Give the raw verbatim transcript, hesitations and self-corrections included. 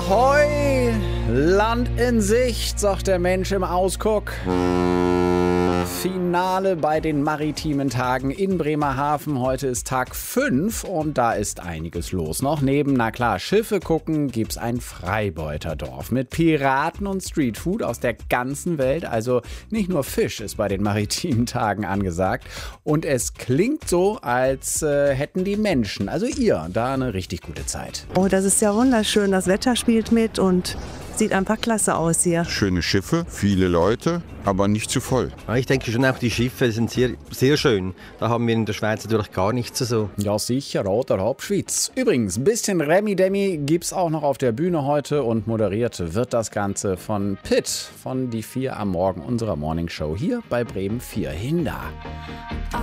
Ahoi, Land in Sicht, sagt der Mensch im Ausguck. Finale bei den maritimen Tagen in Bremerhaven. Heute ist Tag fünf und da ist einiges los. Noch neben, na klar, Schiffe gucken, gibt's ein Freibeuterdorf mit Piraten und Streetfood aus der ganzen Welt. Also nicht nur Fisch ist bei den maritimen Tagen angesagt. Und es klingt so, als äh, hätten die Menschen, also ihr, da eine richtig gute Zeit. Oh, das ist ja wunderschön. Das Wetter spielt mit und sieht einfach klasse aus hier. Schöne Schiffe, viele Leute, aber nicht zu voll. Ich denke schon, auch die Schiffe sind sehr, sehr schön. Da haben wir in der Schweiz natürlich gar nichts so. Ja, sicher, oder Hauptschweiz. Übrigens, ein bisschen Remi-Demi gibt's auch noch auf der Bühne heute und moderiert wird das Ganze von Pitt, von Die Vier am Morgen unserer Morningshow hier bei Bremen vier. Hinda.